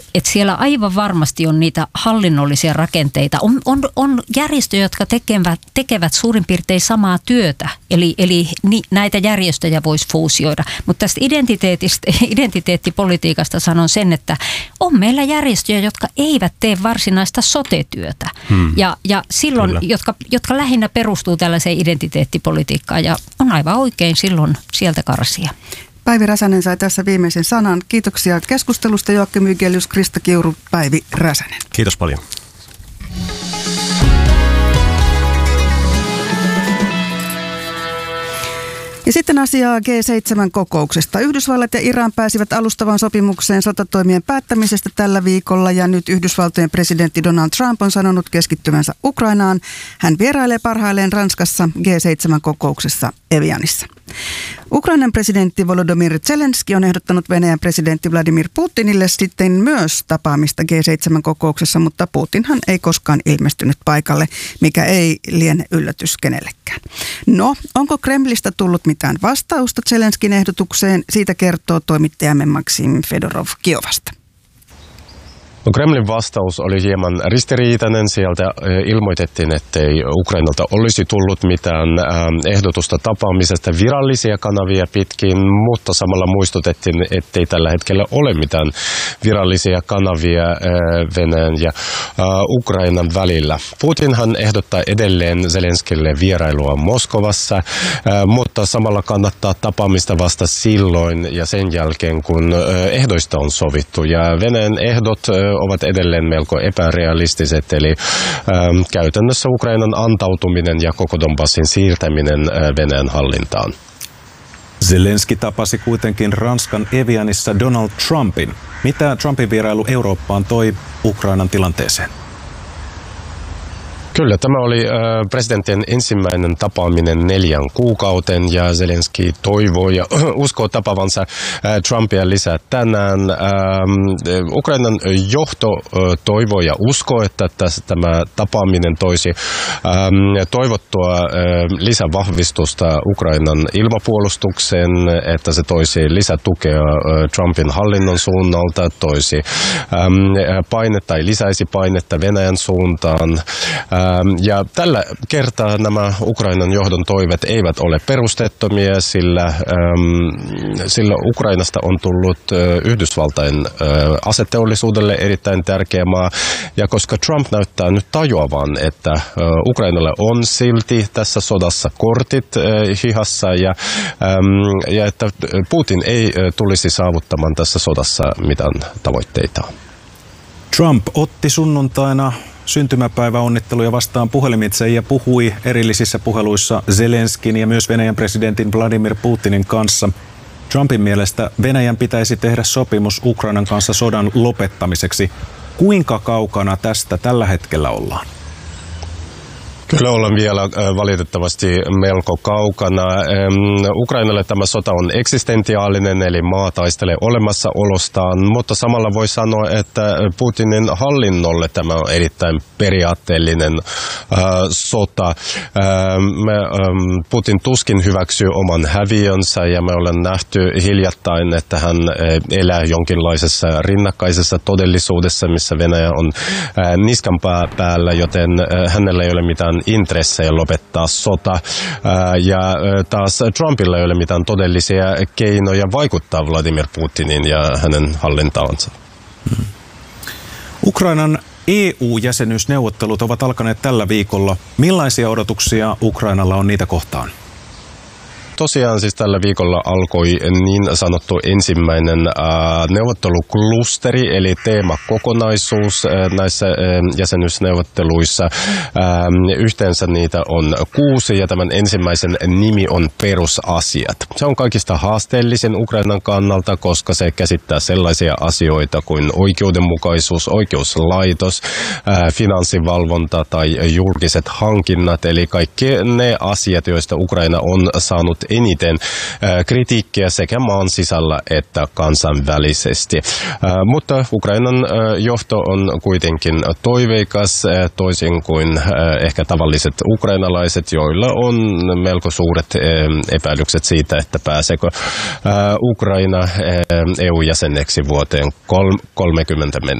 että siellä aivan varmasti on niitä hallinnollisia rakenteita. On järjestöjä, jotka tekevät suurin piirtein samaa työtä, eli näitä järjestöjä voisi fuusioida. Mutta tästä identiteettipolitiikasta sanon sen, että on meillä järjestöjä, jotka eivät tee varsinaista sote-työtä. Ja silloin, jotka lähinnä perustuu tällaiseen identiteettipolitiikkaan, ja on aivan oikein silloin sieltä karsia. Päivi Räsänen sai tässä viimeisen sanan. Kiitoksia keskustelusta Joakim Ygelius, Krista Kiuru, Päivi Räsänen. Kiitos paljon. Ja sitten asiaa G7-kokouksesta. Yhdysvallat ja Iran pääsivät alustavaan sopimukseen sotatoimien päättämisestä tällä viikolla ja nyt Yhdysvaltojen presidentti Donald Trump on sanonut keskittyvänsä Ukrainaan. Hän vierailee parhailleen Ranskassa G7-kokouksessa Evianissa. Ukrainan presidentti Volodymyr Zelenski on ehdottanut Venäjän presidentti Vladimir Putinille sitten myös tapaamista G7-kokouksessa, mutta Putinhan ei koskaan ilmestynyt paikalle, mikä ei liene yllätys kenellekään. No, onko Kremlistä tullut mitään vastausta Zelenskin ehdotukseen? Siitä kertoo toimittajamme Maksim Fedorov Kiovasta. No, Kremlin vastaus oli hieman ristiriitainen. Sieltä ilmoitettiin, ettei Ukrainalta olisi tullut mitään ehdotusta tapaamisesta virallisia kanavia pitkin, mutta samalla muistutettiin, ettei tällä hetkellä ole mitään virallisia kanavia Venäjän ja Ukrainan välillä. Putinhan ehdottaa edelleen Zelenskille vierailua Moskovassa, mutta samalla kannattaa tapaamista vasta silloin ja sen jälkeen, kun ehdoista on sovittu. Ja Venäjän ehdot ovat edelleen melko epärealistiset, eli käytännössä Ukrainan antautuminen ja koko Donbassin siirtäminen Venäjän hallintaan. Zelenski tapasi kuitenkin Ranskan Evianissa Donald Trumpin. Mitä Trumpin vierailu Eurooppaan toi Ukrainan tilanteeseen? Kyllä, tämä oli presidentin ensimmäinen tapaaminen 4 kuukauden ja Zelenski toivoo ja uskoo tapavansa Trumpia lisää tänään. Ukrainan johto toivoo ja uskoo, että tämä tapaaminen toisi toivottua lisävahvistusta Ukrainan ilmapuolustukseen, että se toisi lisätukea Trumpin hallinnon suunnalta, toisi painetta tai lisäisi painetta Venäjän suuntaan. Ja tällä kertaa nämä Ukrainan johdon toiveet eivät ole perustettomia, sillä Ukrainasta on tullut Yhdysvaltain aseteollisuudelle erittäin tärkeä maa. Ja koska Trump näyttää nyt tajuavan, että Ukrainalle on silti tässä sodassa kortit hihassa ja että Putin ei tulisi saavuttamaan tässä sodassa mitään tavoitteitaan. Trump otti sunnuntaina syntymäpäiväonnitteluja vastaan puhelimitse ja puhui erillisissä puheluissa Zelenskin ja myös Venäjän presidentin Vladimir Putinin kanssa. Trumpin mielestä Venäjän pitäisi tehdä sopimus Ukrainan kanssa sodan lopettamiseksi. Kuinka kaukana tästä tällä hetkellä ollaan? Kyllä ollaan vielä valitettavasti melko kaukana. Ukrainalle tämä sota on eksistentiaalinen, eli maa taistelee olemassaolostaan, mutta samalla voi sanoa, että Putinin hallinnolle tämä on erittäin periaatteellinen sota. Putin tuskin hyväksyy oman häviönsä ja me ollaan nähty hiljattain, että hän elää jonkinlaisessa rinnakkaisessa todellisuudessa, missä Venäjä on niskan päällä, joten hänellä ei ole mitään intressejä lopettaa sota. Ja taas Trumpilla ei ole mitään todellisia keinoja vaikuttaa Vladimir Putinin ja hänen hallintaansa. Ukrainan EU-jäsenyysneuvottelut ovat alkaneet tällä viikolla. Millaisia odotuksia Ukrainalla on niitä kohtaan? Tosiaan siis tällä viikolla alkoi niin sanottu ensimmäinen neuvotteluklusteri, eli teemakokonaisuus näissä jäsenyysneuvotteluissa. Yhteensä niitä on 6 ja tämän ensimmäisen nimi on perusasiat. Se on kaikista haasteellisin Ukrainan kannalta, koska se käsittää sellaisia asioita kuin oikeudenmukaisuus, oikeuslaitos, finanssivalvonta tai julkiset hankinnat, eli kaikki ne asiat, joista Ukraina on saanut eniten kritiikkiä sekä maan sisällä että kansainvälisesti. Mutta Ukrainan johto on kuitenkin toiveikas, toisin kuin ehkä tavalliset ukrainalaiset, joilla on melko suuret epäilykset siitä, että pääseekö Ukraina EU-jäseneksi vuoteen 2030 mennessä.